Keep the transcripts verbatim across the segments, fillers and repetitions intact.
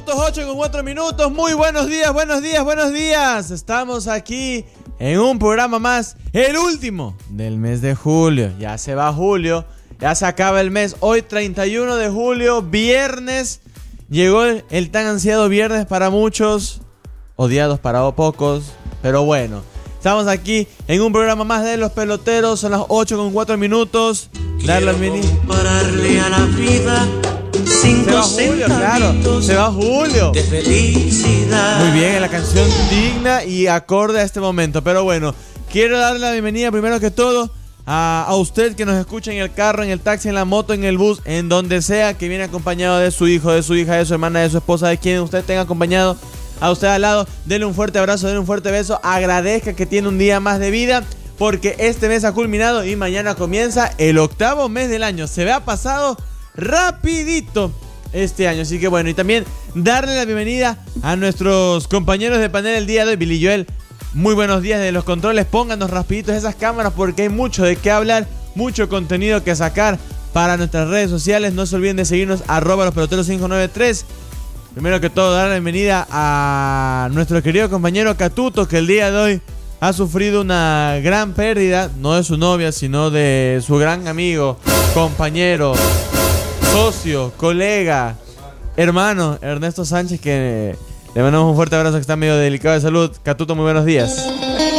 minutos, ocho con cuatro minutos. Muy buenos días, buenos días, buenos días. Estamos aquí en un programa más, el último del mes de julio. Ya se va julio, ya se acaba el mes. Hoy treinta y uno de julio, viernes. Llegó el, el tan ansiado viernes para muchos, odiados para pocos, pero bueno. Estamos aquí en un programa más de Los Peloteros. Son las ocho con cuatro minutos. Darle al mini. Compararle a la vida Se va Julio, claro. Se va Julio. De felicidad. Muy bien, la canción digna y acorde a este momento. Pero bueno, quiero darle la bienvenida primero que todo a, a usted que nos escucha en el carro, en el taxi, en la moto, en el bus, en donde sea, que viene acompañado de su hijo, de su hija, de su hermana, de su esposa, de quien usted tenga acompañado. A usted al lado, denle un fuerte abrazo, denle un fuerte beso. Agradezca que tiene un día más de vida, porque este mes ha culminado y mañana comienza el octavo mes del año. Se ve ha pasado rapidito este año. Así que bueno, y también darle la bienvenida a nuestros compañeros de panel el día de hoy. Billy Joel, muy buenos días de los controles. Pónganos rapiditos esas cámaras porque hay mucho de qué hablar, mucho contenido que sacar para nuestras redes sociales. No se olviden de seguirnos, arroba los peloteros cinco nueve tres. Primero que todo, dar la bienvenida a nuestro querido compañero Catuto, que el día de hoy ha sufrido una gran pérdida, no de su novia, sino de su gran amigo, compañero, socio, colega, hermano, Ernesto Sánchez, que le mandamos un fuerte abrazo, que está medio delicado de salud. Catuto, muy buenos días.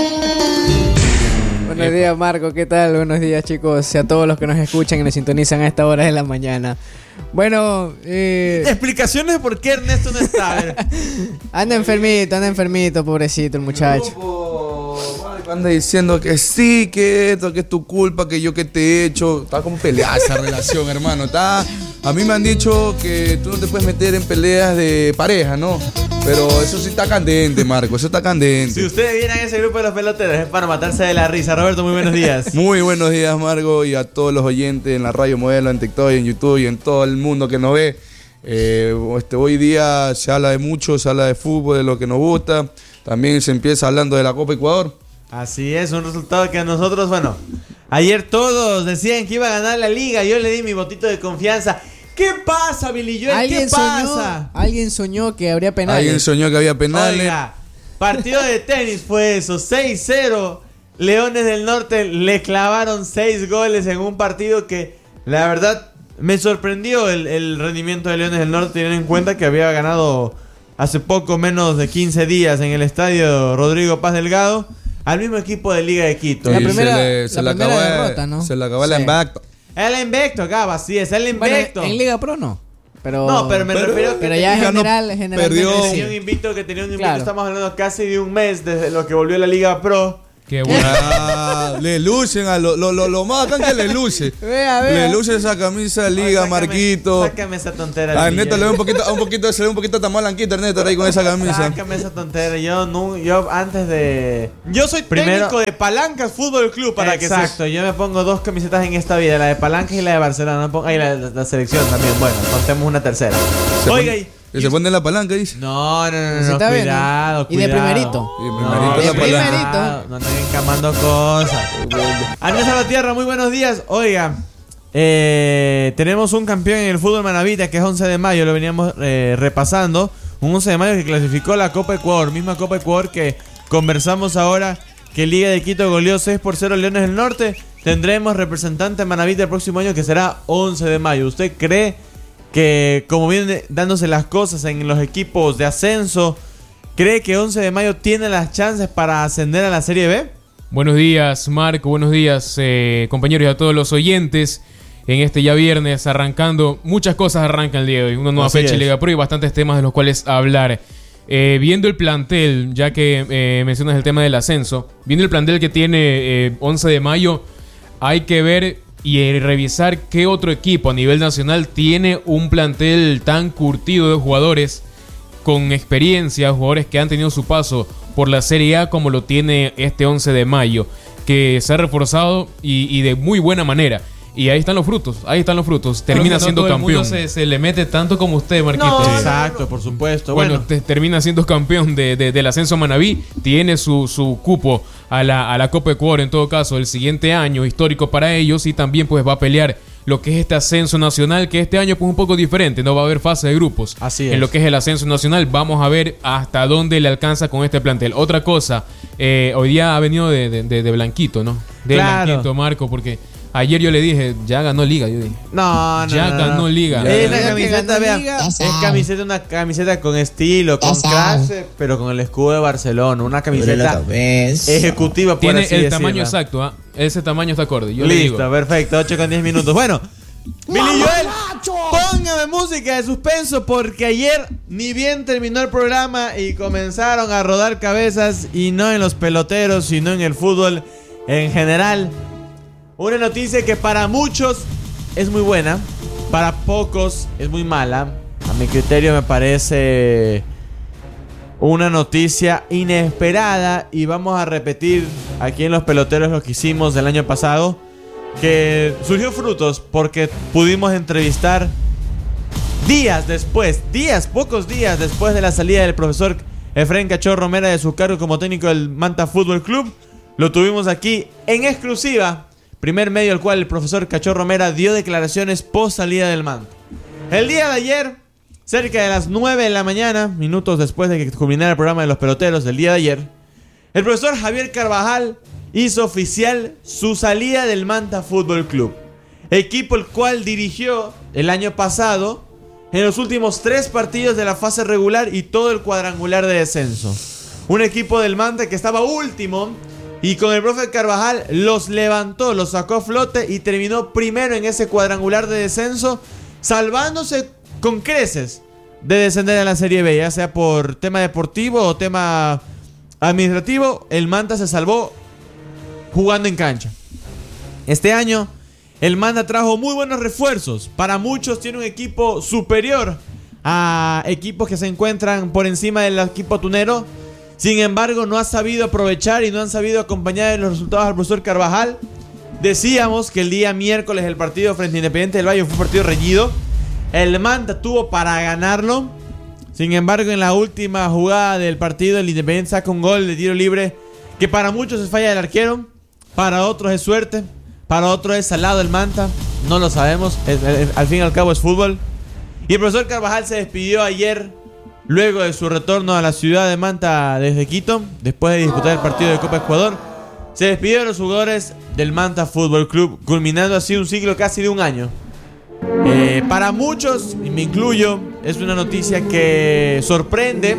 Buenos días, Marco, ¿qué tal? Buenos días, chicos, y a todos los que nos escuchan y nos sintonizan a esta hora de la mañana. Bueno, eh... explicaciones de por qué Ernesto no está. anda enfermito, anda enfermito, pobrecito el muchacho. Marco anda diciendo que sí, que esto, que es tu culpa, que yo que te he hecho. Está como peleada esa relación, hermano. Está... A mí me han dicho que tú no te puedes meter en peleas de pareja, ¿no? Pero eso sí está candente, Marco, eso está candente. Si ustedes vieran ese grupo de los peloteros, es para matarse de la risa. Roberto, muy buenos días. Muy buenos días, Marco, y a todos los oyentes en la Radio Modelo, en TikTok, en YouTube y en todo el mundo que nos ve. Eh, este, hoy día se habla de mucho, se habla de fútbol, de lo que nos gusta. También se empieza hablando de la Copa Ecuador. Así es, un resultado que a nosotros, bueno, ayer todos decían que iba a ganar la liga. Yo le di mi votito de confianza. ¿Qué pasa, Billy Joel? ¿Qué pasa? Soñó, alguien soñó que habría penales. Alguien soñó que había penales. Oiga, partido de tenis fue eso, seis cero. Leones del Norte le clavaron seis goles en un partido que, la verdad, me sorprendió el, el rendimiento de Leones del Norte, teniendo en cuenta que había ganado hace poco menos de quince días en el estadio Rodrigo Paz Delgado al mismo equipo de Liga de Quito. La Y primera, se le, se la le primera acabó, derrota, ¿no? Se le acabó Sí. el impacto. El invicto, acá, así es, el invicto. Bueno, en Liga Pro no. Pero, No, pero me pero- refiero que pero ya en ganó, general, generalmente perdió. sí. tenía un invicto que tenía un invicto, Claro. estamos hablando casi de un mes desde lo que volvió la Liga Pro. Qué bueno. Ah, le lucen a lo, lo, lo, lo más acá que le luce. Vea, vea. Le luce esa camisa de Liga, Sácame- Marquito. Sácame esa tontera. A Billy Ernesto Joel. le ve un poquito, a un poquito, se le ve un poquito tan blanquito Ernesto ahí con esa camisa. Sácame esa tontera. Yo no, yo antes de. Yo soy Primero- técnico de Palancas Fútbol Club para Exacto, yo me pongo dos camisetas en esta vida, la de Palancas y la de Barcelona. No pongo, ay, la, la, la selección también. Bueno, contemos una tercera. Se Oiga, pone- y, que se pone en la palanca, dice. no, no, no, no, Sí, está bien, ¿no? cuidado, Y de cuidado. primerito. Y de No, primerito de la palanca. primerito. No anden encamando cosas. Andrés Salvatierra, muy buenos días. Oiga, eh, tenemos un campeón en el fútbol manavita que es once de mayo, lo veníamos eh, repasando. Un once de mayo que clasificó la Copa Ecuador, misma Copa Ecuador que conversamos ahora, que Liga de Quito goleó seis por cero a Leones del Norte. Tendremos representante manavita el próximo año que será once de mayo. ¿Usted cree que, como vienen dándose las cosas en los equipos de ascenso, cree que once de mayo tiene las chances para ascender a la Serie B? Buenos días, Marco. Buenos días, eh, compañeros, y a todos los oyentes. En este ya viernes, arrancando, muchas cosas arrancan el día de hoy. Una nueva Así fecha es. en Liga Pro y bastantes temas de los cuales hablar. Eh, viendo el plantel, ya que eh, mencionas el tema del ascenso, viendo el plantel que tiene eh, once de mayo, hay que ver y eh, revisar qué otro equipo a nivel nacional tiene un plantel tan curtido de jugadores con experiencia, jugadores que han tenido su paso por la Serie A como lo tiene este once de mayo, que se ha reforzado y, y de muy buena manera. Y ahí están los frutos, ahí están los frutos. Termina no siendo todo el campeón. mundo se, se le mete tanto como usted, Marquito. No, exacto, por supuesto. Bueno, Bueno, te- termina siendo campeón de, de- del ascenso Manabí. Tiene su, su cupo a la, a la Copa Ecuador, en todo caso, el siguiente año, histórico para ellos. Y también pues va a pelear lo que es este ascenso nacional, que este año pues un poco diferente, no va a haber fase de grupos. Así es. En lo que es el ascenso nacional, vamos a ver hasta dónde le alcanza con este plantel. Otra cosa, eh, hoy día ha venido de, de, de, de Blanquito, ¿no? De Claro. Blanquito, Marco, porque ayer yo le dije, ya ganó Liga, yo dije. No, no. Ya no, ganó no. Liga. Es Ya una que camiseta, ganó vea. Liga. Es camiseta, una camiseta con estilo, con clase, pero con el escudo de Barcelona. Una camiseta ejecutiva, por Tiene así el decirlo. tamaño exacto, ¿ah? Ese tamaño está acorde. Yo le Listo, digo. perfecto. ocho con diez minutos. Bueno, Billy Joel, póngame música de suspenso porque ayer ni bien terminó el programa y comenzaron a rodar cabezas y no en los peloteros, sino en el fútbol en general. Una noticia que para muchos es muy buena, para pocos es muy mala. A mi criterio me parece una noticia inesperada y vamos a repetir aquí en Los Peloteros lo que hicimos el año pasado, que surgió frutos porque pudimos entrevistar días después, días, pocos días después de la salida del profesor Efraín Cachorro Mera de su cargo como técnico del Manta Fútbol Club. Lo tuvimos aquí en exclusiva, primer medio al cual el profesor Cachorro Mera dio declaraciones post salida del Manta. El día de ayer, cerca de las nueve de la mañana, minutos después de que culminara el programa de Los Peloteros del día de ayer, el profesor Javier Carvajal hizo oficial su salida del Manta Fútbol Club, equipo el cual dirigió el año pasado en los últimos tres partidos de la fase regular y todo el cuadrangular de descenso. Un equipo del Manta que estaba último y con el profe Carvajal los levantó, los sacó a flote y terminó primero en ese cuadrangular de descenso, salvándose con creces de descender a la Serie B, ya sea por tema deportivo o tema administrativo. El Manta se salvó jugando en cancha. Este año el Manta trajo muy buenos refuerzos. Para muchos tiene un equipo superior a equipos que se encuentran por encima del equipo tunero. Sin embargo, no ha sabido aprovechar y no han sabido acompañar en los resultados al profesor Carvajal. Decíamos que el día miércoles el partido frente a Independiente del Valle fue un partido reñido. El Manta tuvo para ganarlo. Sin embargo, en la última jugada del partido, el Independiente saca un gol de tiro libre que para muchos es falla del arquero, para otros es suerte, para otros es salado el Manta. No lo sabemos, es, es, al fin y al cabo es fútbol. Y el profesor Carvajal se despidió ayer, luego de su retorno a la ciudad de Manta desde Quito, después de disputar el partido de Copa Ecuador. Se despidió de los jugadores del Manta Fútbol Club, culminando así un ciclo casi de un año. Eh, para muchos, y me incluyo, es una noticia que sorprende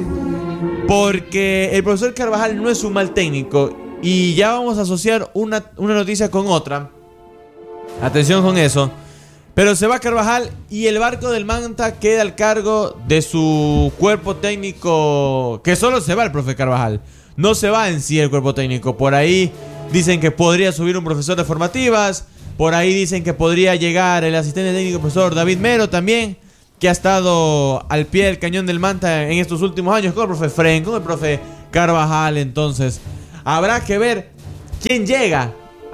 porque el profesor Carvajal no es un mal técnico y ya vamos a asociar una, una noticia con otra. Atención con eso. Pero se va Carvajal y el barco del Manta queda al cargo de su cuerpo técnico, que solo se va el profe Carvajal. No se va en sí el cuerpo técnico. Por ahí dicen que podría subir un profesor de formativas. Por ahí dicen que podría llegar el asistente técnico profesor David Mero también, que ha estado al pie del cañón del Manta en estos últimos años con el profe Fren, con el profe Carvajal. Entonces, habrá que ver quién llega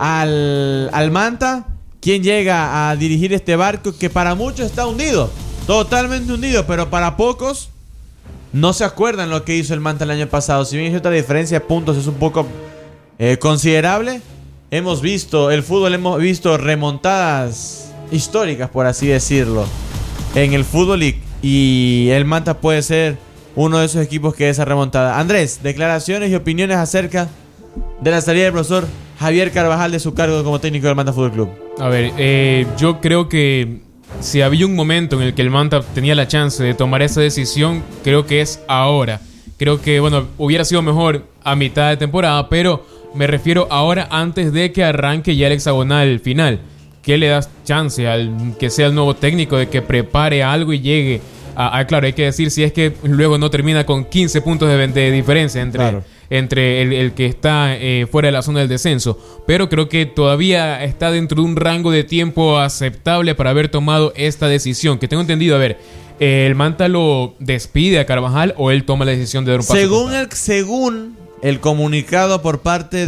al, al Manta, quién llega a dirigir este barco que para muchos está hundido, totalmente hundido, pero para pocos no se acuerdan lo que hizo el Manta el año pasado. Si bien hay otra diferencia de puntos, es un poco eh, considerable. Hemos visto, el fútbol hemos visto remontadas históricas, por así decirlo, en el fútbol y, y el Manta puede ser uno de esos equipos que esa remontada. Andrés, declaraciones y opiniones acerca de la salida del profesor Javier Carvajal de su cargo como técnico del Manta Fútbol Club. A ver, eh, yo creo que si había un momento en el que el Manta tenía la chance de tomar esa decisión, creo que es ahora. Creo que, bueno, hubiera sido mejor a mitad de temporada, pero me refiero ahora antes de que arranque ya el hexagonal final. ¿Qué le das chance al que sea el nuevo técnico de que prepare algo y llegue a, a claro, hay que decir si es que luego no termina con quince puntos de, de diferencia entre, claro. entre el, el que está eh, fuera de la zona del descenso? Pero creo que todavía está dentro de un rango de tiempo aceptable para haber tomado esta decisión. Que tengo entendido, a ver, eh, ¿el Manta lo despide a Carvajal o él toma la decisión de dar un paso? Según el, según el comunicado por parte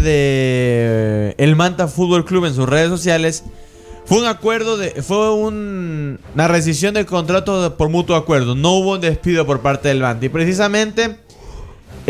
de el Manta Fútbol Club en sus redes sociales, fue un acuerdo de, fue un, una rescisión del contrato de, por mutuo acuerdo. No hubo un despido por parte del Manta. Y precisamente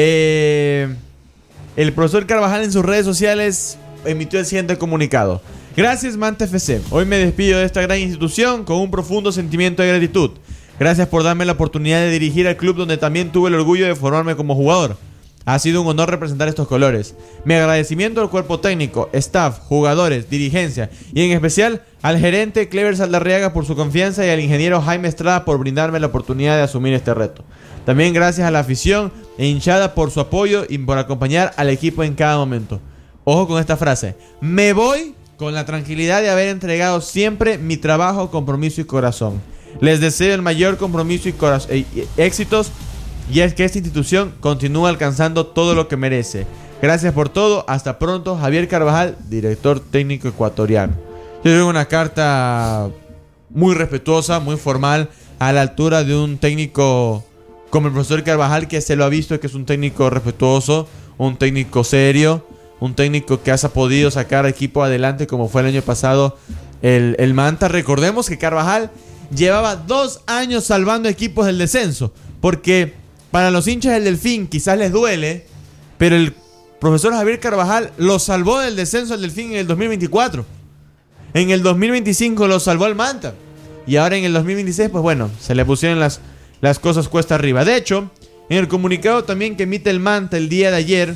eh, el profesor Carvajal en sus redes sociales emitió el siguiente comunicado: Gracias Manta F C. Hoy me despido de esta gran institución con un profundo sentimiento de gratitud. Gracias por darme la oportunidad de dirigir al club donde también tuve el orgullo de formarme como jugador. Ha sido un honor representar estos colores. Mi agradecimiento al cuerpo técnico, staff, jugadores, dirigencia y en especial al gerente Clever Saldarriaga por su confianza y al ingeniero Jaime Estrada por brindarme la oportunidad de asumir este reto. También gracias a la afición e hinchada por su apoyo y por acompañar al equipo en cada momento. Ojo con esta frase. Me voy con la tranquilidad de haber entregado siempre mi trabajo, compromiso y corazón. Les deseo el mayor compromiso y, coraz- y éxitos. Y es que esta institución continúa alcanzando todo lo que merece. Gracias por todo. Hasta pronto. Javier Carvajal, director técnico ecuatoriano. Yo tengo una carta muy respetuosa, muy formal, a la altura de un técnico como el profesor Carvajal, que se lo ha visto que es un técnico respetuoso, un técnico serio, un técnico que ha podido sacar equipo adelante como fue el año pasado el, el Manta. Recordemos que Carvajal llevaba dos años salvando equipos del descenso, porque para los hinchas del Delfín quizás les duele, pero el profesor Javier Carvajal lo salvó del descenso al Delfín en el dos mil veinticuatro. En el dos mil veinticinco lo salvó al Manta. Y ahora en el dos mil veintiséis, pues bueno, se le pusieron las, las cosas cuesta arriba. De hecho, en el comunicado también que emite el Manta el día de ayer,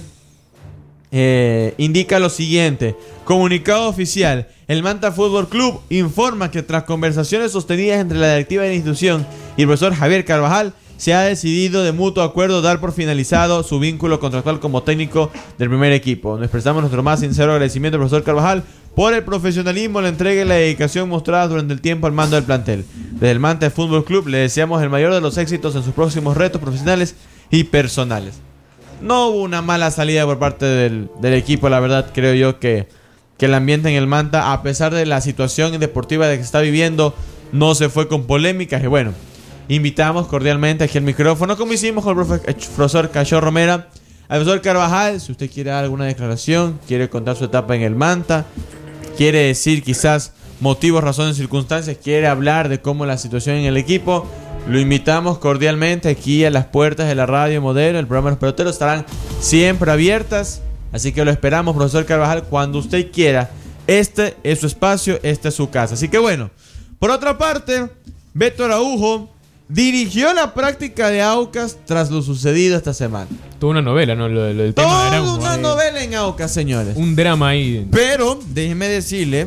eh, indica lo siguiente. Comunicado oficial. El Manta Fútbol Club informa que tras conversaciones sostenidas entre la directiva de la institución y el profesor Javier Carvajal, se ha decidido de mutuo acuerdo dar por finalizado su vínculo contractual como técnico del primer equipo. Nos expresamos nuestro más sincero agradecimiento al profesor Carvajal por el profesionalismo, la entrega y la dedicación mostradas durante el tiempo al mando del plantel. Desde el Manta Fútbol Club le deseamos el mayor de los éxitos en sus próximos retos profesionales y personales. No hubo una mala salida por parte del, del equipo, la verdad creo yo que, que el ambiente en el Manta, a pesar de la situación deportiva de que está viviendo, no se fue con polémicas y bueno. Invitamos cordialmente aquí al micrófono, como hicimos con el profesor Cacho Romera, al profesor Carvajal. Si usted quiere dar alguna declaración, quiere contar su etapa en el Manta, quiere decir quizás motivos, razones, circunstancias, quiere hablar de cómo la situación en el equipo, lo invitamos cordialmente aquí a las puertas de la Radio Modelo. El programa de los peloteros estarán siempre abiertas, así que lo esperamos, profesor Carvajal, cuando usted quiera. Este es su espacio, esta es su casa. Así que bueno, por otra parte, Beto Araujo dirigió la práctica de Aucas tras lo sucedido esta semana. Toda una novela, ¿no? Lo, lo del tema Toda era un, una eh, novela en Aucas, señores. un drama ahí. Pero déjeme decirle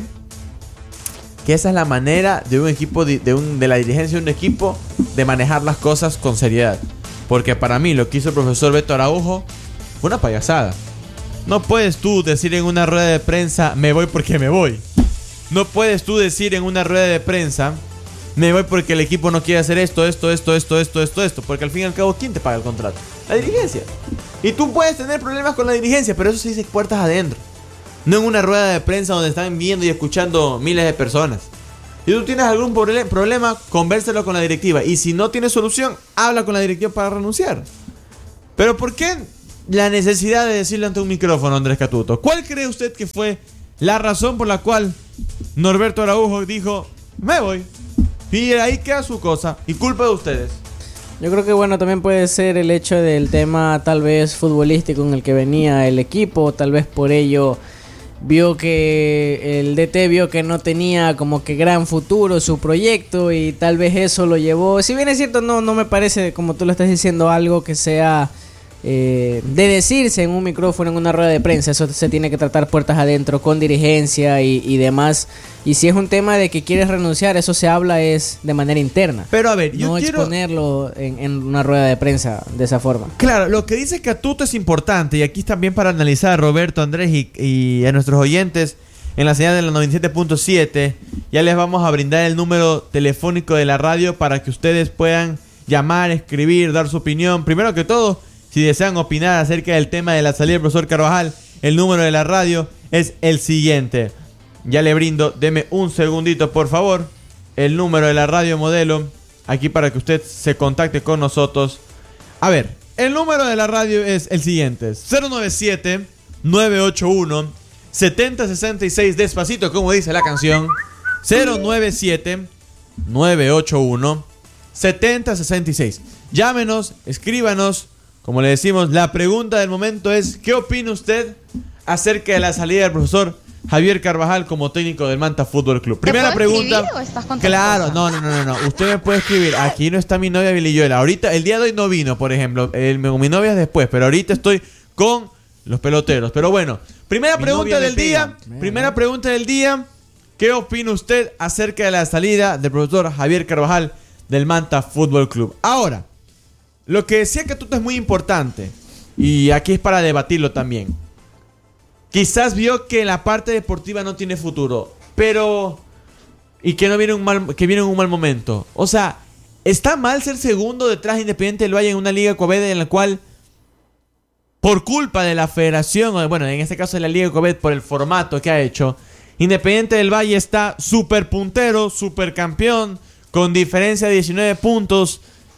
que esa es la manera de un equipo, de, de, un, de la dirigencia de un equipo, de manejar las cosas con seriedad. Porque para mí lo que hizo el profesor Beto Araujo fue una payasada. No puedes tú decir en una rueda de prensa, me voy porque me voy. No puedes tú decir en una rueda de prensa, me voy porque el equipo no quiere hacer esto, esto, esto, esto, esto, esto, esto. Porque al fin y al cabo, ¿quién te paga el contrato? La dirigencia. Y tú puedes tener problemas con la dirigencia, pero eso se dice puertas adentro. No en una rueda de prensa donde están viendo y escuchando miles de personas. Si tú tienes algún proble- problema, convérselo con la directiva. Y si no tienes solución, habla con la directiva para renunciar. Pero ¿por qué la necesidad de decirlo ante un micrófono, Andrés Catuto? ¿Cuál cree usted que fue la razón por la cual Norberto Araujo dijo, me voy? Y ahí queda su cosa, y culpa de ustedes. Yo creo que bueno, también puede ser el hecho del tema tal vez futbolístico en el que venía el equipo, tal vez por ello vio que el D T vio que no tenía como que gran futuro su proyecto y tal vez eso lo llevó, si bien es cierto, no, no me parece, como tú lo estás diciendo, algo que sea eh, de decirse en un micrófono, en una rueda de prensa. Eso se tiene que tratar puertas adentro con dirigencia y, y demás. Y si es un tema de que quieres renunciar, eso se habla es de manera interna. Pero a ver, yo no quiero exponerlo en, en una rueda de prensa de esa forma. Claro, lo que dice Catuto es importante. Y aquí también para analizar, Roberto, Andrés y, y a nuestros oyentes en la señal de la noventa y siete punto siete. Ya les vamos a brindar el número telefónico de la radio para que ustedes puedan llamar, escribir, dar su opinión. Primero que todo, si desean opinar acerca del tema de la salida del profesor Carvajal, el número de la radio es el siguiente. Ya le brindo, deme un segundito por favor. El número de la Radio Modelo, aquí para que usted se contacte con nosotros. A ver, el número de la radio es el siguiente: cero nueve siete, nueve ocho uno, siete cero seis seis. Despacito, como dice la canción. Cero nueve siete, nueve ocho uno, siete cero seis seis. Llámenos, escríbanos. Como le decimos, la pregunta del momento es: ¿qué opina usted acerca de la salida del profesor Javier Carvajal como técnico del Manta Fútbol Club? ¿Te Primera puedo pregunta. escribir o estás con tu Claro, esposa? no, no, no, no, no. Usted me puede escribir. Aquí no está mi novia Bililluela. Ahorita, el día de hoy no vino, por ejemplo. El, mi novia es después, pero ahorita estoy con los peloteros. Pero bueno, primera Mi pregunta novia del le día. pega. Primera pregunta del día. ¿Qué opina usted acerca de la salida del profesor Javier Carvajal del Manta Fútbol Club? Ahora, lo que decía Catuto es muy importante. Y aquí es para debatirlo también. Quizás vio que la parte deportiva no tiene futuro, pero y que no viene un mal que viene en un mal momento. O sea, está mal ser segundo detrás de Independiente del Valle en una liga Covede en la cual por culpa de la federación, o bueno, en este caso de la liga Covede por el formato que ha hecho, Independiente del Valle está súper puntero, súper campeón, con diferencia de diecinueve puntos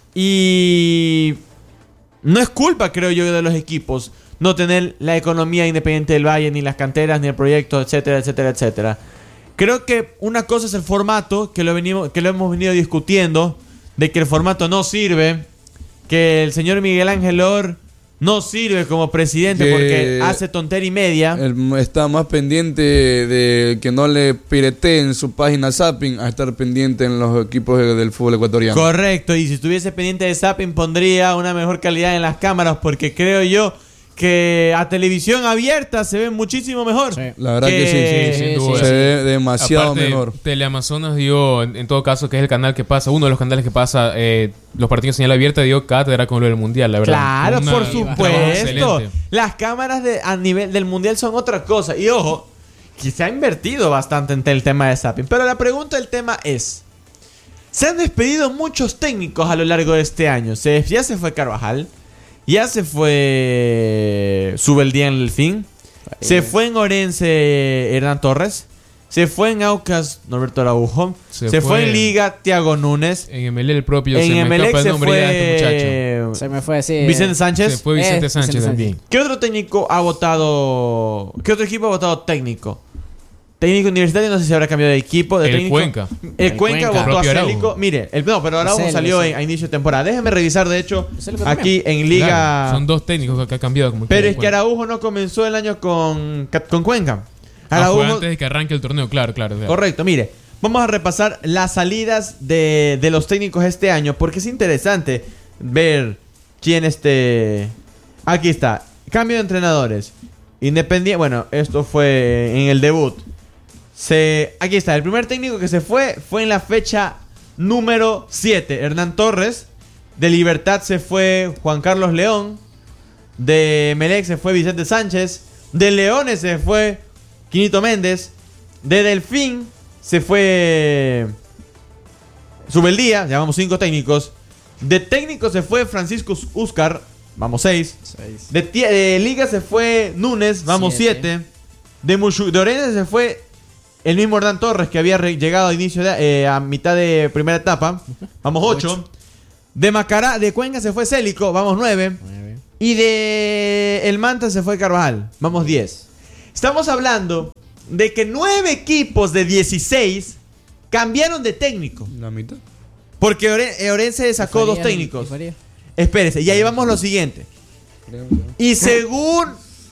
y no es culpa, creo yo, de los equipos no tener la economía Independiente del Valle, ni las canteras, ni el proyecto, etcétera, etcétera, etcétera. Creo que una cosa es el formato, que lo, venimos, que lo hemos venido discutiendo, de que el formato no sirve, que el señor Miguel Ángel Or no sirve como presidente Que porque hace tontería y media. Él está más pendiente de que no le pireteen su página Zapping a estar pendiente en los equipos de- del fútbol ecuatoriano. Correcto, y si estuviese pendiente de Zapping pondría una mejor calidad en las cámaras, porque creo yo que a televisión abierta se ve muchísimo mejor. Sí. La verdad que, Que- sí, sin sí, duda. se sí. ve demasiado Aparte, mejor. Teleamazonas dio, en, en todo caso, que es el canal que pasa, uno de los canales que pasa eh, los partidos en señal abierta, dio cátedra con lo del Mundial, la verdad. Claro, Una- por un trabajo supuesto. excelente. Las cámaras de, a nivel del mundial son otra cosa. Y ojo, que se ha invertido bastante en el tema de Zapping. Pero la pregunta del tema es: se han despedido muchos técnicos a lo largo de este año. Se, ya se fue Carvajal, ya se fue Subeldía en el fin, se fue en Orense Hernán Torres, se fue en Aucas Norberto Araujo, se, Se fue, fue en Liga Thiago Núñez, En M L el propio se en me Emelec escapa el se nombre ya de este muchacho. fue Se me fue así. Vicente Sánchez. Se fue Vicente Eh, Sánchez Vicente también. ¿Qué otro técnico ha votado? ¿Qué otro equipo ha votado técnico? Técnico universitario, no sé si habrá cambiado de equipo. De El técnico. Cuenca. El, El Cuenca, Cuenca. votó a Propio Araujo. Célico. Mire, el, no, pero Araujo Célico, salió sí. en- a inicio de temporada. Déjeme revisar, de hecho, Célico aquí también. en Liga. Claro, son dos técnicos que ha cambiado. Como Pero quiera, es que Cuenca. Araujo no comenzó el año con, con Cuenca. Ah, Araujo. fue antes de que arranque el torneo, claro, claro. claro. Correcto, mire. Vamos a repasar las salidas de, de los técnicos este año, porque es interesante ver quién este... Aquí está. Cambio de entrenadores. Independiente... Bueno, esto fue en el debut. Se, aquí está. El primer técnico que se fue fue en la fecha número siete. Hernán Torres. De Libertad se fue Juan Carlos León. De Emelec se fue Vicente Sánchez. De Leones se fue Quinito Méndez. De Delfín se fue Subeldía. Ya vamos cinco técnicos. De técnico se fue Francisco Úscar. Vamos seis. Seis. De, tie- de Liga se fue Núñez. Vamos Siete. siete. De, Mushu- de Orense se fue el mismo Hernán Torres, que había re- llegado a inicio de, eh, a mitad de primera etapa. Vamos ocho. De Macará, de Cuenca se fue Célico. Vamos nueve. Nueve. Y de El Manta se fue Carvajal. Vamos diez. Estamos hablando de que nueve equipos de dieciséis cambiaron de técnico. La mitad. Porque Ore- eh, Orense sacó Farías, dos técnicos. y Farías. Espérese, ya llevamos lo siguiente. Y según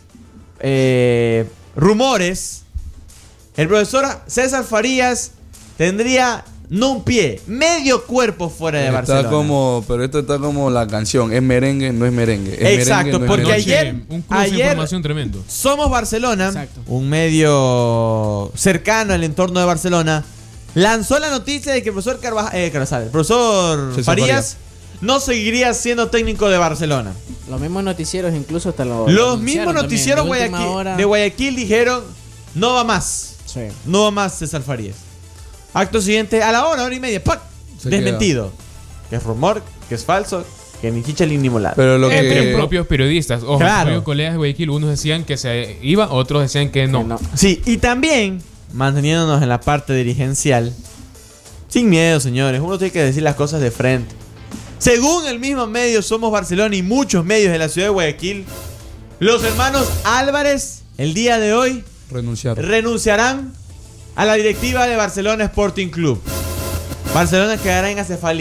eh, rumores, el profesor César Farías tendría no un pie, medio cuerpo fuera de Está Barcelona. como, pero esto está como la canción. Es merengue, no es merengue. Es Exacto, merengue, no es porque merengue. ayer- un cruce de ayer- información tremendo. Somos Barcelona, Exacto. un medio cercano al entorno de Barcelona, lanzó la noticia de que el profesor Carvajal, eh, Carvajal, el profesor César Farías Farías. no seguiría siendo técnico de Barcelona. Los mismos noticieros, incluso hasta lo. Los lo mismos anunciaron noticieros también, de última Guayaquil- hora. de Guayaquil dijeron, no va más, Sí. no va más César Farías. Acto siguiente, a la hora, hora y media, ¡pac! Se Desmentido. Que es rumor, que es falso, que ni chicha ni molada. Pero lo Entre que. propios periodistas. Ojo, Claro. propios colegas de Guayaquil. Unos decían que se iba, otros decían que no. Sí, no. Sí, y también, manteniéndonos en la parte dirigencial, sin miedo, señores, uno tiene que decir las cosas de frente. Según el mismo medio Somos Barcelona y muchos medios de la ciudad de Guayaquil, los hermanos Álvarez, el día de hoy, Renunciar. renunciarán a la directiva de Barcelona Sporting Club. Barcelona quedará en acefalía.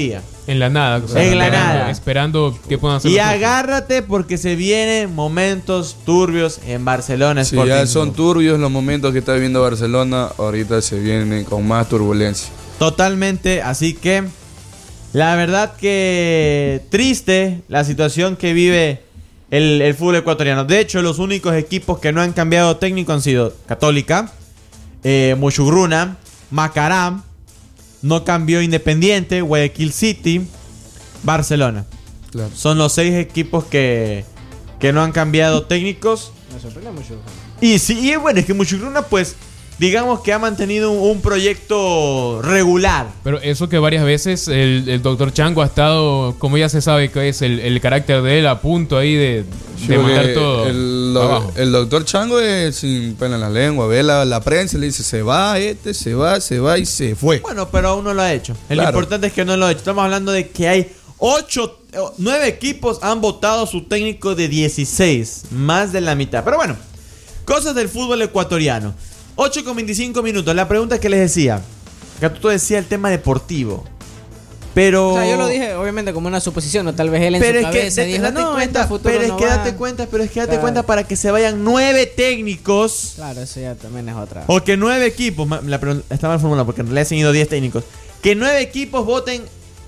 En la nada. O sea, En la esperando, nada. Esperando que puedan hacer Y los otros. agárrate porque se vienen momentos turbios en Barcelona Si Sporting ya son Club. turbios los momentos que está viviendo Barcelona, ahorita se vienen con más turbulencia. Totalmente, así que la verdad que triste la situación que vive el, el fútbol ecuatoriano. De hecho, los únicos equipos que no han cambiado técnico han sido Católica, eh, Muchugruna, Macará, no cambió Independiente, Guayaquil City, Barcelona. Claro. Son los seis equipos que, que no han cambiado técnicos. Me sorprende mucho. Y sí, y bueno, es que Muchugruna, pues, digamos que ha mantenido un, un proyecto regular. Pero eso que varias veces el, el doctor Chango ha estado, como ya se sabe que es el, el carácter de él, a punto ahí de, de mandar todo el, abajo. el doctor Chango es sin pena en la lengua, ve la, la prensa y le dice se va este, se va, se va y se fue. Bueno, pero aún no lo ha hecho. El Claro. importante es que no lo ha hecho. Estamos hablando de que hay ocho, nueve equipos han votado su técnico de dieciséis, más de la mitad. Pero bueno, cosas del fútbol ecuatoriano. ocho con veinticinco minutos. La pregunta que les decía, Gatuto decía el tema deportivo. Pero O sea, yo lo dije obviamente como una suposición, o tal vez él en pero su es que cabeza date, dijo, date no, esto cuenta, a futuro pero es no que va". date cuenta, pero es que date Claro. cuenta para que se vayan nueve técnicos. Claro, eso ya también es otra. O que nueve equipos, ma- la pregunta está mal formulada porque en realidad se han ido diez técnicos. Que nueve equipos voten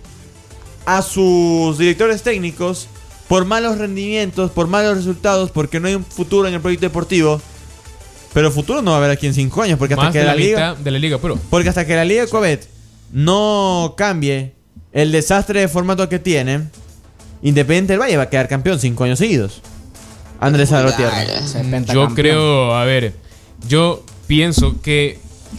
a sus directores técnicos por malos rendimientos, por malos resultados, porque no hay un futuro en el proyecto deportivo. Pero futuro no va a haber aquí en cinco años, porque hasta Más que de la, la liga, mitad de la Liga Pro. porque hasta que la Liga Covet no cambie el desastre de formato que tiene, Independiente del Valle va a quedar campeón cinco años seguidos. Andrés Salvatierra. Se Yo pentacampeón. creo, a ver, yo pienso que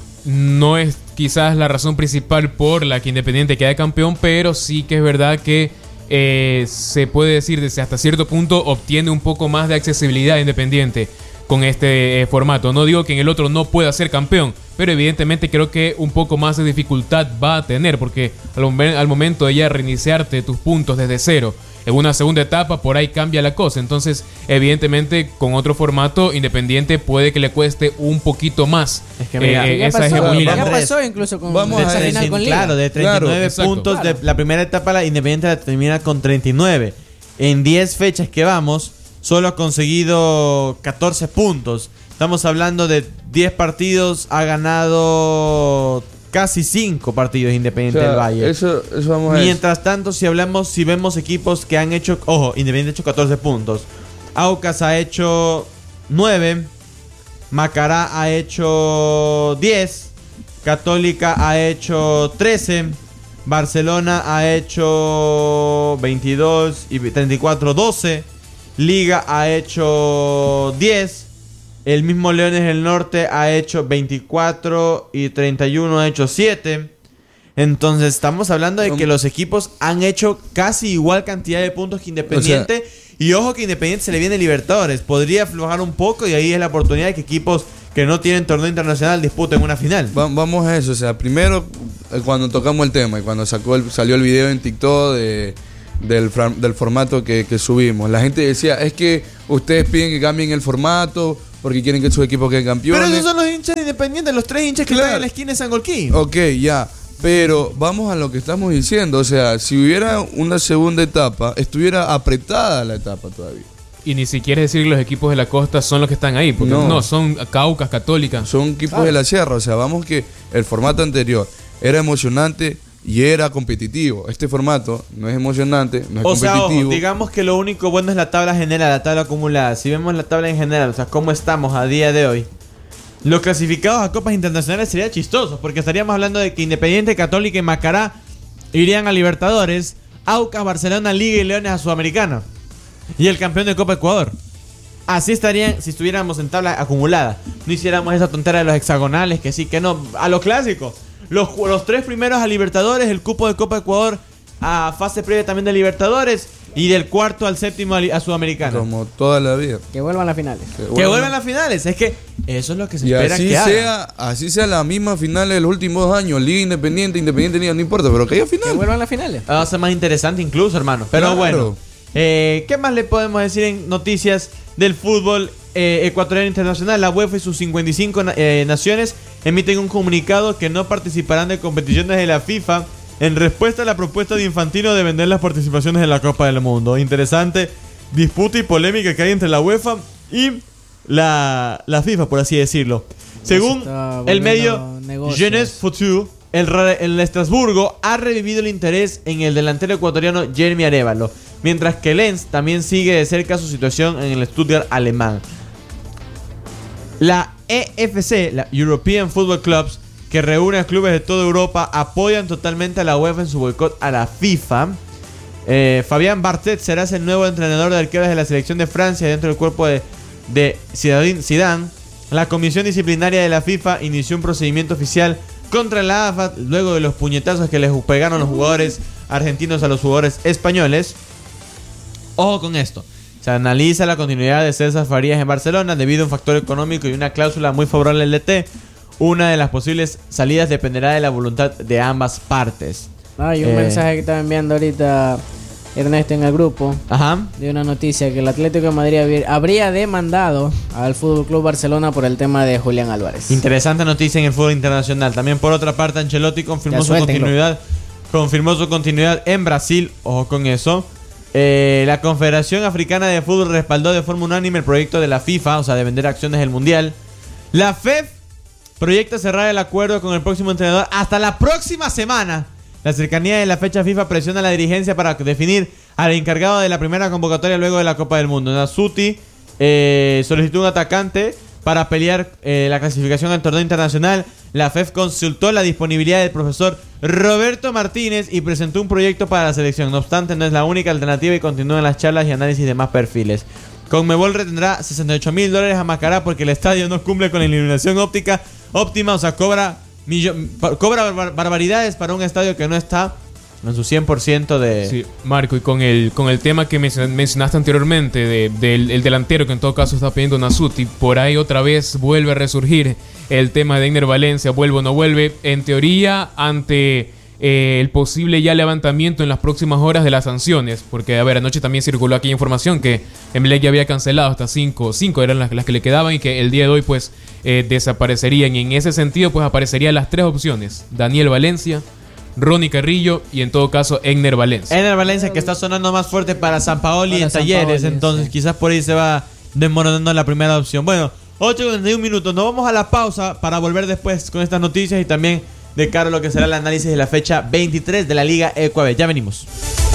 no es quizás la razón principal por la que Independiente queda campeón, pero sí que es verdad que eh, se puede decir desde hasta cierto punto obtiene un poco más de accesibilidad Independiente con este eh, formato. No digo que en el otro no pueda ser campeón, pero evidentemente creo que un poco más de dificultad va a tener, porque al, momen- al momento de ya reiniciarte tus puntos desde cero en una segunda etapa, por ahí cambia la cosa. Entonces, evidentemente, con otro formato, Independiente puede que le cueste un poquito más Es que mira, eh, Ya esa pasó, hegemonía. ya Andrés, pasó incluso con vamos esa a final decir, con Liga. Claro, de treinta y nueve Claro, exacto. puntos Claro. de la primera etapa, la Independiente la termina con treinta y nueve. En diez fechas que vamos, solo ha conseguido catorce puntos. Estamos hablando de diez partidos, ha ganado casi cinco partidos Independiente O sea, del Valle. Eso, eso vamos a decir. Mientras tanto, si hablamos, si vemos equipos que han hecho, ojo, Independiente ha hecho catorce puntos. Aucas ha hecho nueve. Macará ha hecho diez. Católica ha hecho trece. Barcelona ha hecho veintidós y treinta y cuatro, doce. Liga ha hecho diez. El mismo Leones del Norte ha hecho veinticuatro y treinta y uno ha hecho siete. Entonces estamos hablando de que los equipos han hecho casi igual cantidad de puntos que Independiente. Y ojo que Independiente se le viene Libertadores. Podría aflojar un poco y ahí es la oportunidad de que equipos que no tienen torneo internacional disputen una final. Va- vamos a eso, o sea, primero eh, cuando tocamos el tema y cuando sacó el- salió el video en TikTok de, del, fra- del formato que, que subimos, la gente decía, es que ustedes piden que cambien el formato porque quieren que sus equipos queden campeones. Pero esos son los hinchas de Independiente, los tres hinchas que Claro. están en la esquina de San Golquín. Ok, ya, pero vamos a lo que estamos diciendo, o sea, si hubiera una segunda etapa, estuviera apretada la etapa todavía. Y ni siquiera es decir que los equipos de la costa son los que están ahí, porque No. no, son Caucas, Católicas. Son equipos de la sierra, o sea, vamos que el formato anterior era emocionante y era competitivo. Este formato no es emocionante, no es O sea, competitivo. ojo, digamos que lo único bueno es la tabla general, la tabla acumulada. Si vemos la tabla en general, o sea, cómo estamos a día de hoy, los clasificados a copas internacionales sería chistoso, porque estaríamos hablando de que Independiente, Católica y Macará irían a Libertadores, Aucas, Barcelona, Liga y Leones a Sudamericana. Y el campeón de Copa Ecuador. Así estarían si estuviéramos en tabla acumulada. No hiciéramos esa tontera de los hexagonales, que sí, que no. A lo clásico. Los, los tres primeros a Libertadores, el cupo de Copa Ecuador a fase previa también de Libertadores. Y del cuarto al séptimo a, li- a Sudamericana. Como toda la vida. Que vuelvan las finales. Que Que vuelvan- vuelvan a las finales. Es que eso es lo que se Y espera así que hagan. sea, así sea la misma final de los últimos años, Liga Independiente, Independiente Liga, no importa, pero que haya Que final. vuelvan las finales. Va a ser más interesante incluso, hermano. Pero Claro. bueno. Eh, ¿Qué más le podemos decir en noticias del fútbol eh, ecuatoriano internacional? La UEFA y sus cincuenta y cinco na- eh, naciones emiten un comunicado que no participarán de competiciones de la FIFA en respuesta a la propuesta de Infantino de vender las participaciones en la Copa del Mundo. Interesante disputa y polémica que hay entre la UEFA y la, la FIFA, por así decirlo. Según el medio Jeunesse Futur, el, el Estrasburgo ha revivido el interés en el delantero ecuatoriano Jeremy Arévalo, mientras que Lens también sigue de cerca su situación en el Stuttgart alemán. La E F C, la European Football Clubs, que reúne a clubes de toda Europa, apoyan totalmente a la UEFA en su boicot a la FIFA. Eh, Fabián Barthez será el nuevo entrenador de arqueros de la selección de Francia dentro del cuerpo de, de Zidane. La comisión disciplinaria de la FIFA inició un procedimiento oficial contra la A F A luego de los puñetazos que les pegaron los jugadores argentinos a los jugadores españoles. Ojo con esto. Se analiza la continuidad de César Farías en Barcelona debido a un factor económico y una cláusula muy favorable al D T. Una de las posibles salidas dependerá de la voluntad de ambas partes. Hay un eh, mensaje que estaba enviando ahorita Ernesto en el grupo. Ajá. De una noticia que el Atlético de Madrid habría demandado al F C Barcelona por el tema de Julián Álvarez. Interesante noticia en el fútbol internacional. También por otra parte, Ancelotti confirmó su continuidad. Confirmó su continuidad en Brasil. Ojo con eso. Eh, la Confederación Africana de Fútbol respaldó de forma unánime el proyecto de la FIFA, o sea, de vender acciones del Mundial. La F E F proyecta cerrar el acuerdo con el próximo entrenador hasta la próxima semana. La cercanía de la fecha FIFA presiona a la dirigencia para definir al encargado de la primera convocatoria luego de la Copa del Mundo. Nasuti eh, solicitó un atacante para pelear eh, la clasificación al torneo internacional. La F E F consultó la disponibilidad del profesor Roberto Martínez y presentó un proyecto para la selección. No obstante, no es la única alternativa y continúan las charlas y análisis de más perfiles. Conmebol retendrá sesenta y ocho mil dólares a Macará porque el estadio no cumple con la iluminación óptica óptima, o sea, cobra, millo- cobra bar- barbaridades para un estadio que no está en su cien por ciento de... Sí, Marco, y con el, con el tema que mencionaste anteriormente de, del el delantero que en todo caso está pidiendo Nasuti, por ahí otra vez vuelve a resurgir el tema de Ener Valencia, vuelve o no vuelve, en teoría ante eh, el posible ya levantamiento en las próximas horas de las sanciones, porque a ver, anoche también circuló aquí información que Emelec ya había cancelado hasta cinco, cinco eran las, las que le quedaban y que el día de hoy pues eh, desaparecerían, y en ese sentido pues aparecerían las tres opciones: Daniel Valencia, Ronnie Carrillo y en todo caso Ener Valencia. Ener Valencia, que está sonando más fuerte para Sampaoli en Talleres, entonces sí, quizás por ahí se va desmoronando la primera opción. Bueno, ocho con treinta y un minutos, nos vamos a la pausa para volver después con estas noticias y también de cara a lo que será el análisis de la fecha veintitrés de la Liga Ecuador. Ya venimos.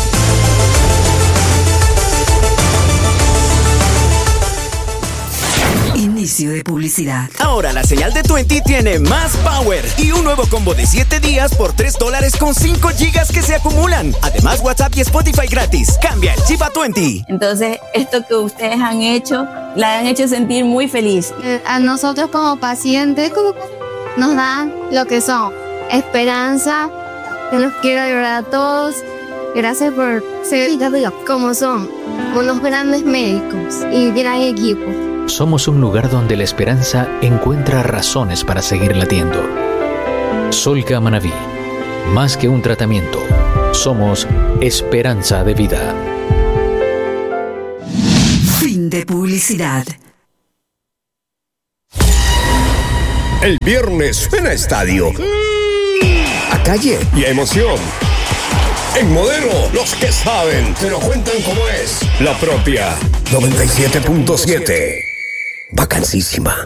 Inicio de publicidad. Ahora la señal de veinte tiene más power y un nuevo combo de siete días por tres dólares con cinco gigas que se acumulan. Además, WhatsApp y Spotify gratis. Cambia el chip a veinte. Entonces, esto que ustedes han hecho, la han hecho sentir muy feliz. Eh, a nosotros como pacientes como nos dan lo que son esperanza. Yo los quiero de verdad a todos. Gracias por ser como son, unos grandes médicos y gran equipo. Somos un lugar donde la esperanza encuentra razones para seguir latiendo. Solca Manaví. Más que un tratamiento, somos esperanza de vida. Fin de publicidad. El viernes ven a estadio, a calle y a emoción. En Modelo, los que saben te lo cuentan como es. La propia noventa y siete punto siete. Vacancísima.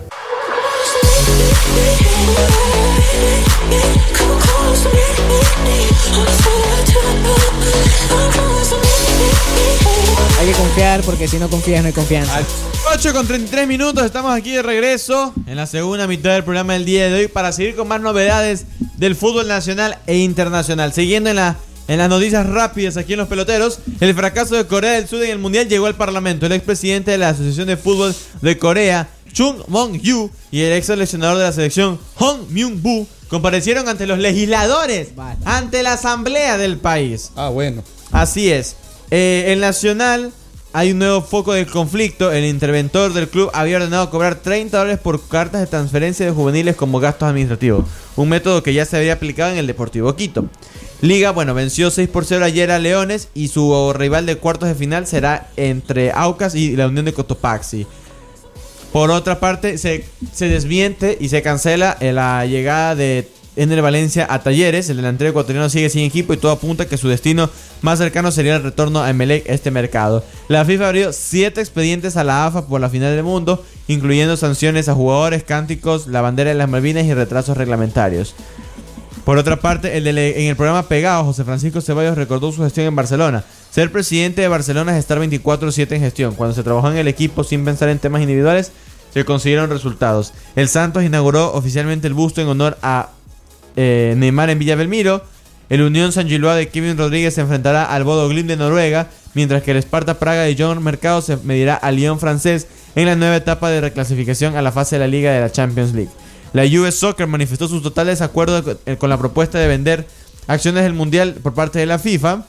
Hay que confiar porque si no confías no hay confianza. ocho con treinta y tres minutos, estamos aquí de regreso en la segunda mitad del programa del día de hoy para seguir con más novedades del fútbol nacional e internacional. Siguiendo en la En las noticias rápidas aquí en Los Peloteros, el fracaso de Corea del Sur en el Mundial llegó al Parlamento. El expresidente de la Asociación de Fútbol de Corea, Chung Mong-yu, y el ex seleccionador de la selección, Hong Myung-bu, comparecieron ante los legisladores, vale. ante la asamblea del país. Ah, bueno. Así es. Eh, en Nacional hay un nuevo foco del conflicto. El interventor del club había ordenado cobrar treinta dólares por cartas de transferencia de juveniles como gastos administrativos. Un método que ya se había aplicado en el Deportivo Quito. Liga, bueno, venció seis por cero ayer a Leones y su rival de cuartos de final será entre Aucas y la Unión de Cotopaxi. Por otra parte, se, se desmiente y se cancela la llegada de en el Valencia a Talleres. El delantero ecuatoriano sigue sin equipo y todo apunta que su destino más cercano sería el retorno a Emelec este mercado. La FIFA abrió siete expedientes a la A F A por la final del mundo, incluyendo sanciones a jugadores, cánticos, la bandera de las Malvinas y retrasos reglamentarios. Por otra parte, el dele- en el programa Pegado, José Francisco Ceballos recordó su gestión en Barcelona. Ser presidente de Barcelona es estar veinticuatro siete en gestión. Cuando se trabajó en el equipo sin pensar en temas individuales, se consiguieron resultados. El Santos inauguró oficialmente el busto en honor a eh, Neymar en Villa Belmiro. El Unión San Gilois de Kevin Rodríguez se enfrentará al Bodo Glimt de Noruega, mientras que el Sparta Praga de John Mercado se medirá al Lyon francés en la nueva etapa de reclasificación a la fase de la Liga de la Champions League. La U S Soccer manifestó su total desacuerdo con la propuesta de vender acciones del Mundial por parte de la FIFA.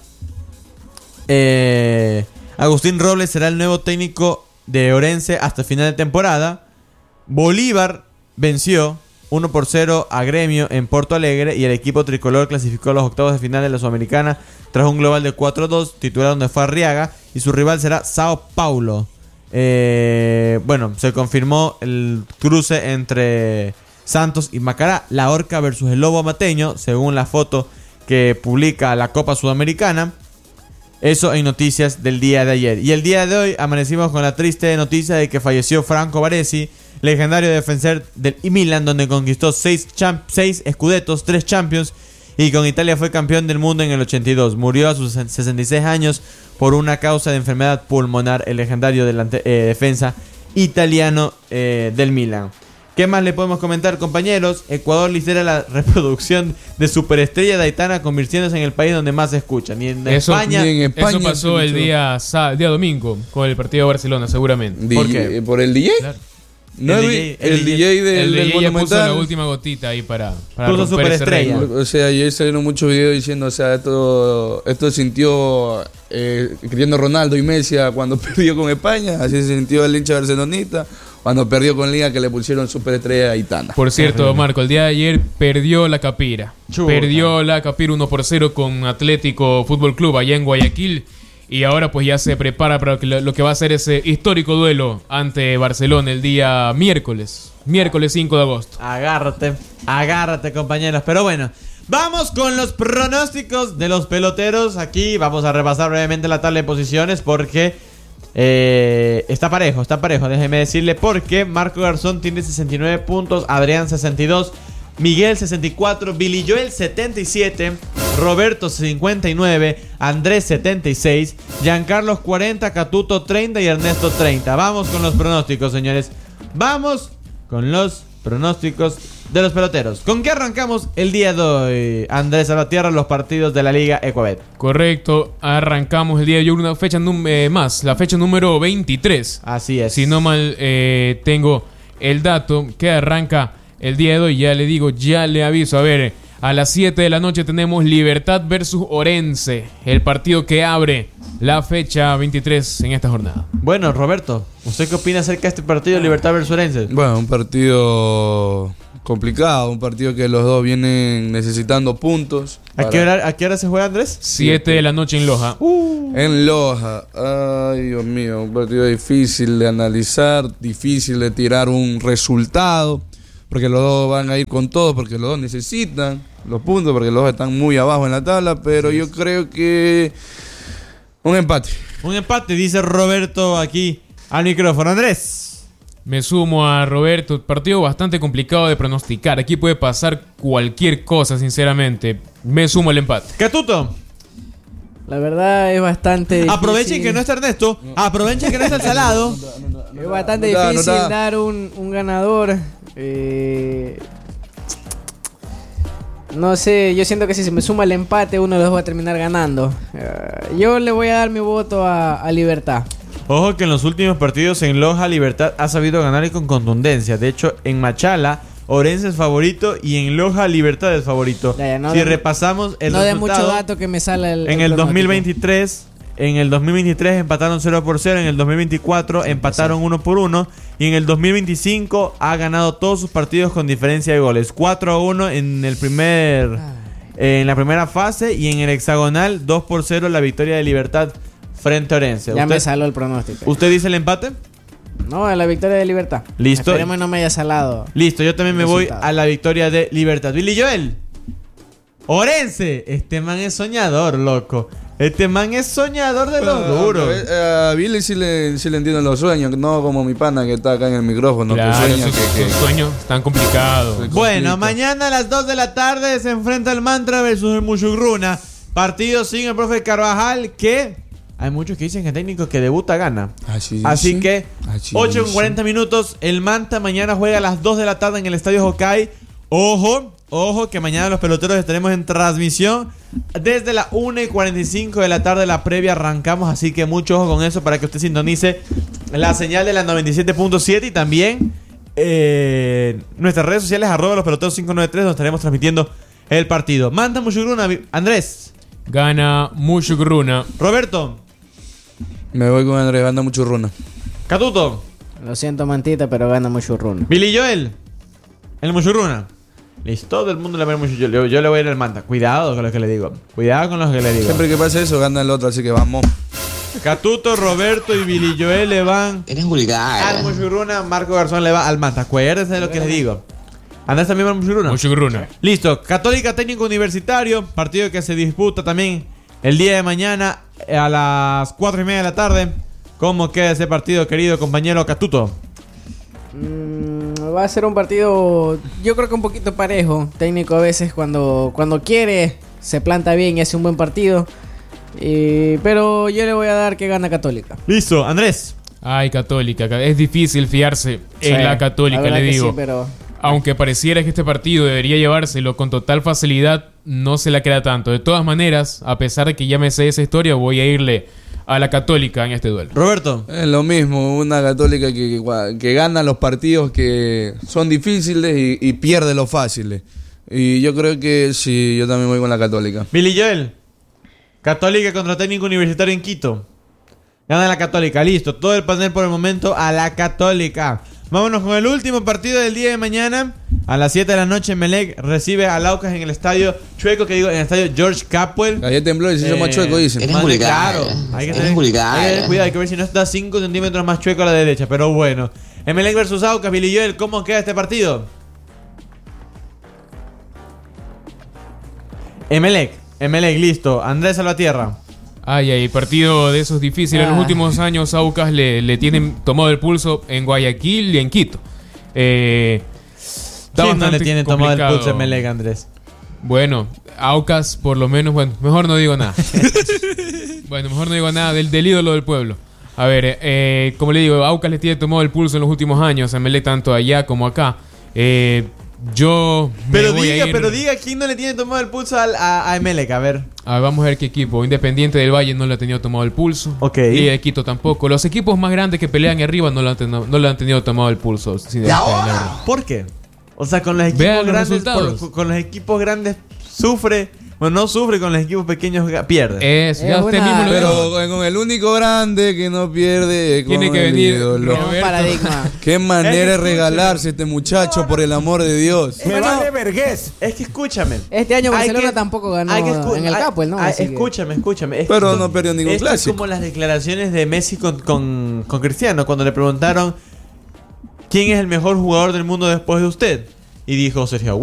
Eh, Agustín Robles será el nuevo técnico de Orense hasta final de temporada. Bolívar venció uno por cero a Gremio en Porto Alegre y el equipo tricolor clasificó a los octavos de final de la Sudamericana tras un global de cuatro a dos, titular donde fue Arriaga, y su rival será Sao Paulo. Eh, bueno, se confirmó el cruce entre Santos y Macará, la Orca versus el Lobo Mateño, según la foto que publica la Copa Sudamericana. Eso en noticias del día de ayer. Y el día de hoy amanecimos con la triste noticia de que falleció Franco Baresi, legendario defensor del Milan, donde conquistó seis, champ- seis escudetos, tres Champions, y con Italia fue campeón del mundo en el ochenta y dos. Murió a sus sesenta y seis años por una causa de enfermedad pulmonar, el legendario delante- eh, defensa italiano eh, del Milan. ¿Qué más le podemos comentar, compañeros? Ecuador lidera la reproducción de superestrella de Aitana, convirtiéndose en el país donde más se escucha. Ni en Eso, España, ni en España eso pasó el día, sa- día domingo con el partido de Barcelona, seguramente. ¿Por D J, qué? ¿Por el D J? Claro. No, El el, D J, el, el D J del, El del D J ya puso Monumental. la última gotita ahí para, para Puso romper ese superestrella. récord. O sea, ayer salieron muchos videos diciendo, o sea, esto, esto sintió eh, Cristiano Ronaldo y Messi cuando perdió con España, así se sintió el hincha barcelonista cuando perdió con Liga, que le pusieron superestrella a Aitana. Por cierto, Marco, el día de ayer perdió la Capira. Chuta. Perdió la Capira uno por cero con Atlético Fútbol Club allá en Guayaquil. Y ahora pues ya se prepara para lo, lo que va a ser ese histórico duelo ante Barcelona el día miércoles. Miércoles cinco de agosto. Agárrate, agárrate, compañeros. Pero bueno, vamos con los pronósticos de los peloteros. Aquí vamos a repasar brevemente la tabla de posiciones porque eh, está parejo, está parejo. Déjeme decirle porque Marco Garzón tiene sesenta y nueve puntos, Adrián sesenta y dos, Miguel sesenta y cuatro, Billy Joel setenta y siete, Roberto cincuenta y nueve, Andrés setenta y seis, Giancarlos cuarenta, Catuto treinta y Ernesto treinta. Vamos con los pronósticos, señores. Vamos con los pronósticos de los peloteros. ¿Con qué arrancamos el día de hoy, Andrés Salvatierra, los partidos de la Liga Ecuabet? Correcto, arrancamos el día de hoy una fecha num- eh, más, la fecha número veintitrés. Así es. Si no mal eh, tengo el dato que arranca el día de hoy, ya le digo, ya le aviso. A ver, a las siete de la noche tenemos Libertad versus Orense, el partido que abre la fecha veintitrés en esta jornada. Bueno, Roberto, ¿usted qué opina acerca de este partido Libertad versus Orense? Bueno, un partido complicado, un partido que los dos vienen necesitando puntos. ¿A para- qué hora, a qué hora se juega, Andrés? siete de la noche en Loja. En Loja. Ay, Dios mío, un partido difícil de analizar, difícil de tirar un resultado, porque los dos van a ir con todo, porque los dos necesitan los puntos, porque los dos están muy abajo en la tabla, pero yo creo que un empate. Un empate, dice Roberto aquí al micrófono. Andrés. Me sumo a Roberto, partido bastante complicado de pronosticar. Aquí puede pasar cualquier cosa, sinceramente. Me sumo al empate. Catuto. La verdad es bastante difícil. Aprovechen que no está Ernesto. Aprovechen que no está el salado. Es bastante No da, no difícil da. dar un, un ganador. Eh, no sé, yo siento que si se me suma el empate, uno de los dos va a terminar ganando. Eh, yo le voy a dar mi voto a, a Libertad. Ojo que en los últimos partidos en Loja, Libertad ha sabido ganar y con contundencia. De hecho, en Machala, Orense es favorito y en Loja, Libertad es favorito. Ya, ya, no si de- repasamos el no de resultado, mucho dato que me sale el en el el dos mil pronóstico. veintitrés, en el dos mil veintitrés empataron cero por cero, en el dos mil veinticuatro empataron uno por uno y en el dos mil veinticinco ha ganado todos sus partidos con diferencia de goles, cuatro a uno en el primer en la primera fase y en el hexagonal dos por cero la victoria de Libertad frente a Orense. Ya ¿Usted, me salió el pronóstico. ¿Usted dice el empate? No, a la victoria de Libertad. Listo. Esperemos no me haya salado. Listo, yo también me Resultado. voy a la victoria de Libertad. Billy Joel. Orense. Este man es soñador, loco. Este man es soñador de los Uh, duros. A uh, Billy sí le, sí le entienden los sueños, no como mi pana que está acá en el micrófono. Claro, que sueña esos, que, que- esos sueños tan complicados. Bueno, mañana a las dos de la tarde se enfrenta el Mantra versus el Mushugruna. Partido sin el profe Carvajal, que hay muchos que dicen que el técnico que debuta gana. Así, Así dice. que Así ocho con dice. cuarenta minutos. El Manta mañana juega a las dos de la tarde en el Estadio Hokkaido. Ojo, ojo, que mañana los peloteros estaremos en transmisión desde la una y cuarenta y cinco de la tarde. La previa arrancamos, así que mucho ojo con eso para que usted sintonice la señal de la noventa y siete punto siete y también eh, nuestras redes sociales, arroba los peloteros cinco noventa y tres, donde estaremos transmitiendo el partido. Manta Mushugruna, Andrés. Gana Mushugruna. Roberto. Me voy con Andrés, anda mucho runa. Catuto. Lo siento, Mantita, pero gana mucho run. Billy Joel. El Mushugruna. Listo, todo el mundo le va a ir mucho. Yo, yo, yo le voy a ir al Manta. Cuidado con lo que le digo. Cuidado con lo que le digo. Siempre que pase eso, gana el otro, así que vamos. Catuto, Roberto y Billy Joel le van Eres vulgar. al Mushugruna. Marco Garzón le va al Manta. Acuérdense de lo que les digo. Andrés también va al Mushugruna. Mushugruna. Listo. Católica Técnico Universitario. Partido que se disputa también el día de mañana a las cuatro y media de la tarde. ¿Cómo queda ese partido, querido compañero Catuto? Mm, va a ser un partido, yo creo que un poquito parejo. Técnico a veces cuando, cuando quiere se planta bien y hace un buen partido. Y- pero yo le voy a dar que gana Católica. Listo, Andrés. Ay, Católica. Es difícil fiarse Sí, en la Católica, la verdad le que digo. sí, pero- Aunque pareciera que este partido debería llevárselo con total facilidad, no se la queda tanto. De todas maneras, a pesar de que ya me sé esa historia, voy a irle a la Católica en este duelo. Roberto. Es lo mismo, una Católica que, que, que gana los partidos que son difíciles y, y pierde los fáciles. Y yo creo que sí, yo también voy con la Católica. Billy Joel. Católica contra Técnico Universitario en Quito. Gana la Católica, listo. Todo el panel por el momento a la Católica. Vámonos con el último partido del día de mañana. A las siete de la noche, Melec recibe a Laucas en el estadio Chueco, que digo, en el estadio George Capwell. Ayer tembló y se hizo más chueco, dicen. Eres Más de- vulgar. Claro, hay que Eres tener, vulgar. hay que tener cuidado, hay que ver si no está cinco centímetros más chueco a la derecha. Pero bueno, Emelec versus Aucas, Billy Joel, ¿cómo queda este partido? Emelec, Emelec, listo. Andrés Salvatierra. Ay, ay, partido de esos difíciles. En los Ah. últimos años, Aucas le, le tienen tomado el pulso en Guayaquil y en Quito. Eh, está ¿Quién no le bastante tiene tomado el complicado. pulso a Emelec, Andrés? Bueno, Aucas, por lo menos, bueno, mejor no digo nada. Bueno, mejor no digo nada del, del ídolo del pueblo. A ver, eh, como le digo, Aucas le tiene tomado el pulso en los últimos años, a Emelec tanto allá como acá. Eh, yo me Pero voy a diga, ir- pero diga quién no le tiene tomado el pulso al- a, a Emelec, a ver. A ver, vamos a ver qué equipo. Independiente del Valle no le ha tenido tomado el pulso. Ok. Y de Quito tampoco. Los equipos más grandes que pelean arriba no le han, tenido- no le han tenido tomado el pulso. Sí, de- la verdad. ¿Por qué? O sea, con los equipos Vean los grandes, resultados. por- con los equipos grandes sufre, bueno, no sufre, con los equipos pequeños ga- pierde. Es, ya usted mismo lo Pero dijo. con con el único grande que no pierde. con Tiene que el venir ídolo. Es un Roberto. paradigma. Qué manera de Escúcheme. regalarse este muchacho, por el amor de Dios. Me vale vergüenza. Es que escúchame. Este año Hay Barcelona que- tampoco ganó hay que escu- en el hay- Capwell, ¿no? hay- Así que- escúchame, escúchame. Es Pero que- no perdió ningún esto clásico. Es como las declaraciones de Messi con, con, con Cristiano cuando le preguntaron quién es el mejor jugador del mundo después de usted. Y dijo Sergio